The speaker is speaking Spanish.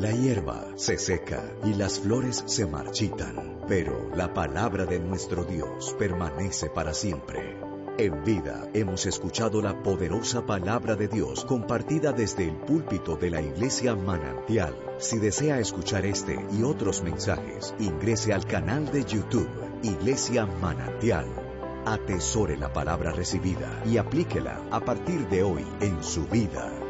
La hierba se seca y las flores se marchitan, pero la palabra de nuestro Dios permanece para siempre. En vida hemos escuchado la poderosa palabra de Dios compartida desde el púlpito de la Iglesia Manantial. Si desea escuchar este y otros mensajes, ingrese al canal de YouTube Iglesia Manantial. Atesore la palabra recibida y aplíquela a partir de hoy en su vida.